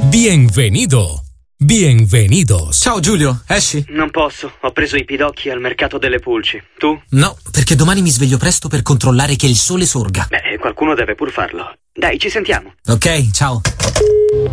Bienvenido. Bienvenidos. Ciao Giulio, esci? Non posso, ho preso i pidocchi al mercato delle pulci. Tu? No, perché domani mi sveglio presto per controllare che il sole sorga. Beh, qualcuno deve pur farlo. Dai, ci sentiamo. Ok, ciao.